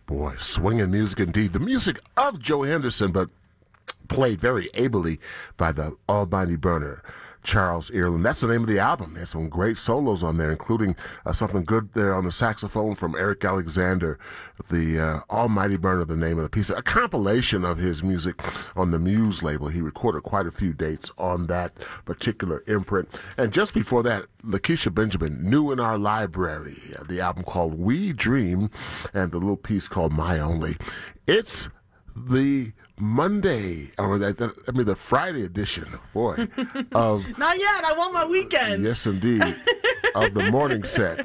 Boy, swinging music indeed. The music of Joe Henderson, but played very ably by the almighty burner, Charles Earland. That's the name of the album. There's some great solos on there, including something good there on the saxophone from Eric Alexander. The almighty burner, the name of the piece. A compilation of his music on the Muse label. He recorded quite a few dates on that particular imprint. And just before that, Lakeisha Benjamin, New in Our Library, the album called We Dream, and the little piece called My Only. It's the Monday, or the Friday edition, boy, of... Not yet, I want my weekend. Yes, indeed, of the morning set.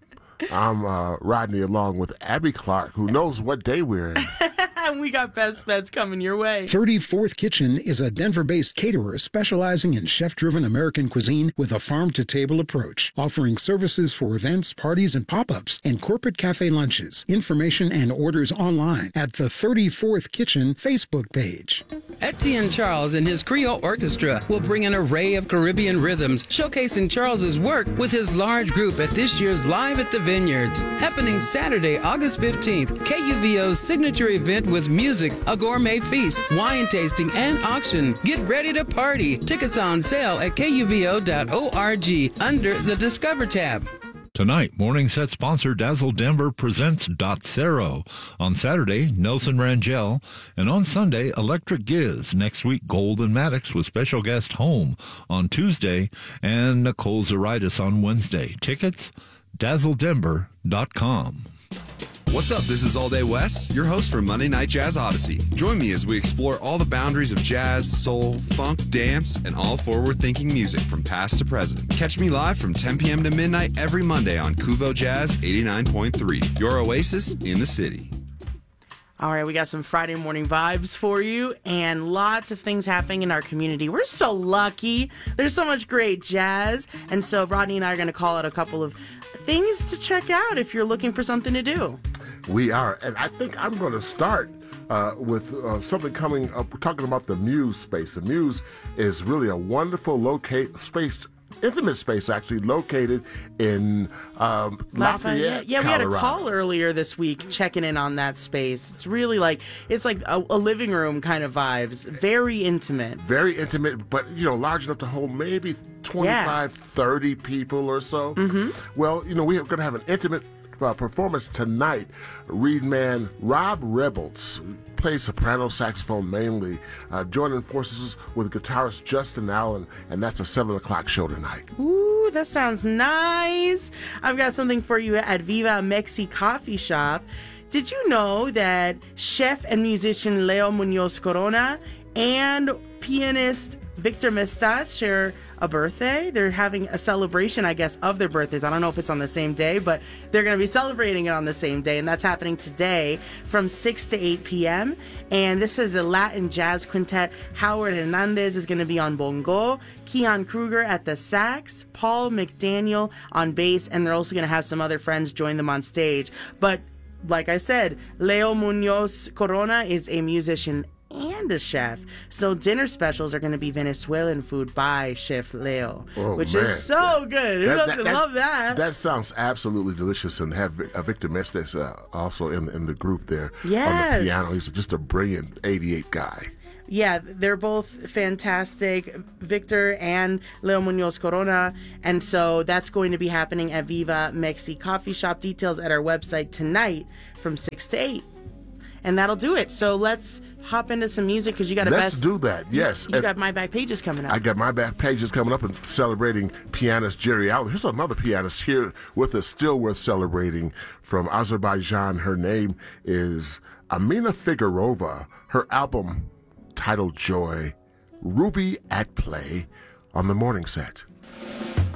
I'm Rodney along with Abby Clark, who knows what day we're in. And we got best bets coming your way. 34th Kitchen is a Denver-based caterer specializing in chef-driven American cuisine with a farm-to-table approach, offering services for events, parties, and pop-ups, and corporate cafe lunches. Information and orders online at the 34th Kitchen Facebook page. Etienne Charles and his Creole Orchestra will bring an array of Caribbean rhythms, showcasing Charles's work with his large group at this year's Live at the Vineyards, happening Saturday, August 15th, KUVO's signature event with music, a gourmet feast, wine tasting, and auction. Get ready to party. Tickets on sale at KUVO.org under the Discover tab. Tonight, Morning Set sponsor Dazzle Denver presents Dot Cero. On Saturday, Nelson Rangel. And on Sunday, Electric Giz. Next week, Golden Maddox with special guest Home on Tuesday, and Nicole Zaritis on Wednesday. Tickets, dazzledenver.com. What's up? This is All Day Wes, your host for Monday Night Jazz Odyssey. Join me as we explore all the boundaries of jazz, soul, funk, dance, and all forward-thinking music from past to present. Catch me live from 10 p.m. to midnight every Monday on Kuvo Jazz 89.3, your oasis in the city. All right, we got some Friday morning vibes for you and lots of things happening in our community. We're so lucky. There's so much great jazz. And so Rodney and I are going to call out a couple of things to check out if you're looking for something to do. We are. And I think I'm going to start with something coming up. We're talking about the Muse space. The Muse is really a wonderful intimate space actually, located in Lafayette, Yeah, we had a Colorado. call earlier this week checking in on that space. It's really like a living room kind of vibes. Very intimate. Very intimate, but, large enough to hold maybe 25, 30 people or so. Mm-hmm. Well, we are going to have an intimate performance tonight. Reed man Rob Rebels plays soprano saxophone mainly, joining forces with guitarist Justin Allen, and that's a 7 o'clock show tonight. Ooh, that sounds nice. I've got something for you at Viva Mexi Coffee Shop. Did you know that chef and musician Leo Munoz Corona and pianist Victor Mestas share a birthday? They're having a celebration, I guess, of their birthdays. I don't know if it's on the same day, but they're going to be celebrating it on the same day, and that's happening today from 6 to 8 p.m. And this is a Latin jazz quintet. Howard Hernandez is going to be on bongo, Keon Kruger at the sax, Paul McDaniel on bass, and they're also going to have some other friends join them on stage. But like I said, Leo Munoz Corona is a musician and a chef. So dinner specials are going to be Venezuelan food by Chef Leo, which is so good. Who doesn't love that? That sounds absolutely delicious. And have Victor Mestes also in the group there on the piano. He's just a brilliant 88 guy. Yeah, they're both fantastic, Victor and Leo Munoz Corona. And so that's going to be happening at Viva Mexi Coffee Shop. Details at our website tonight from 6 to 8. And that'll do it. So let's hop into some music because you got Let's do that, yes. You got My Back Pages coming up. I got My Back Pages coming up and celebrating pianist Jerry Allen. Here's another pianist here with us, still worth celebrating, from Azerbaijan. Her name is Amina Figurova. Her album, titled Joy, Ruby at Play, on the morning set.